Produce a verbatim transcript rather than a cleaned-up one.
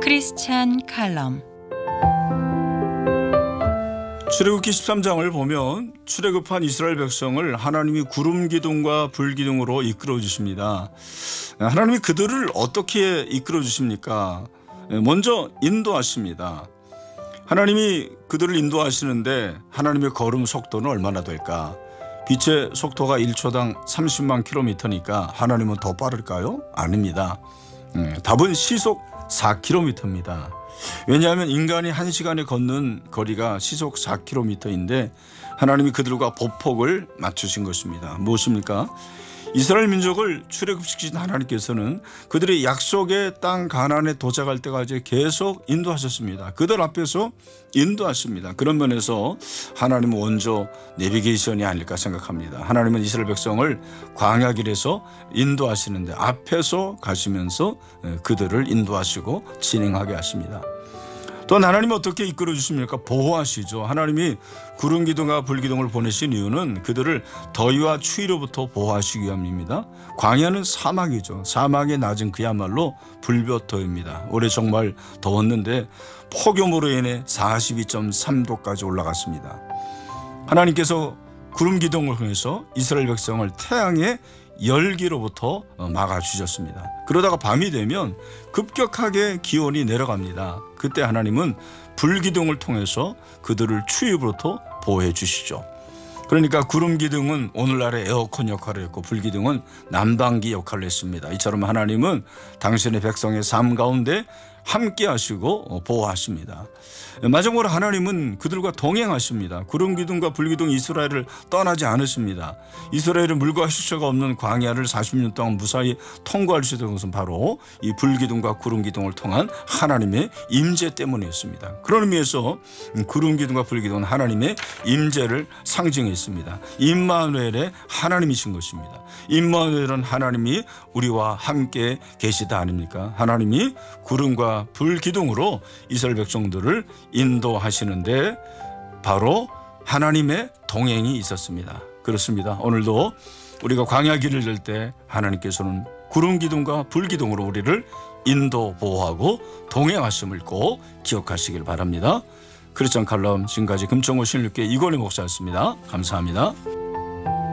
크리스찬 칼럼. 출애굽기 십삼 장을 보면 출애굽한 이스라엘 백성을 하나님이 구름 기둥과 불 기둥으로 이끌어 주십니다. 하나님이 그들을 어떻게 이끌어 주십니까? 먼저 인도하십니다. 하나님이 그들을 인도하시는데 하나님의 걸음 속도는 얼마나 될까? 빛의 속도가 일 초당 삼십만 킬로미터니까 하나님은 더 빠를까요? 아닙니다. 음, 답은 시속 사 킬로미터입니다. 왜냐하면 인간이 한 시간에 걷는 거리가 시속 사 킬로미터인데 하나님이 그들과 보폭을 맞추신 것입니다. 무엇입니까? 이스라엘 민족을 출애굽시키신 하나님께서는 그들의 약속의 땅 가나안에 도착할 때까지 계속 인도하셨습니다. 그들 앞에서 인도하십니다. 그런 면에서 하나님은 원조 내비게이션이 아닐까 생각합니다. 하나님은 이스라엘 백성을 광야길에서 인도하시는데 앞에서 가시면서 그들을 인도하시고 진행하게 하십니다. 또 하나님이 어떻게 이끌어 주십니까? 보호하시죠. 하나님이 구름 기둥과 불 기둥을 보내신 이유는 그들을 더위와 추위로부터 보호하시기 위함입니다. 광야는 사막이죠. 사막의 낮은 그야말로 불볕더위입니다. 올해 정말 더웠는데 폭염으로 인해 사십이 점 삼 도까지 올라갔습니다. 하나님께서 구름 기둥을 통해서 이스라엘 백성을 태양의 열기로부터 막아주셨습니다. 그러다가 밤이 되면 급격하게 기온이 내려갑니다. 그때 하나님은 불기둥을 통해서 그들을 추위로부터 보호해 주시죠. 그러니까 구름 기둥은 오늘날의 에어컨 역할을 했고 불기둥은 난방기 역할을 했습니다. 이처럼 하나님은 당신의 백성의 삶 가운데 함께 하시고 보호하십니다. 마지막으로 하나님은 그들과 동행하십니다. 구름 기둥과 불 기둥 이스라엘을 떠나지 않으십니다. 이스라엘은 물과 휴식처가 없는 광야를 사십 년 동안 무사히 통과할 수 있었던 것은 바로 이 불 기둥과 구름 기둥을 통한 하나님의 임재 때문이었습니다. 그런 의미에서 구름 기둥과 불 기둥은 하나님의 임재를 상징했습니다. 임마누엘의 하나님이신 것입니다. 임마누엘은 하나님이 우리와 함께 계시다 아닙니까? 하나님이 구름과 불 기둥으로 이스라엘 백성들을 인도하시는데 바로 하나님의 동행이 있었습니다. 그렇습니다. 오늘도 우리가 광야 길을 들 때 하나님께서는 구름 기둥과 불 기둥으로 우리를 인도 보호하고 동행하심을 꼭 기억하시길 바랍니다. 크리스찬 칼럼 지금까지 금천구 신육교회 이건희 목사였습니다. 감사합니다.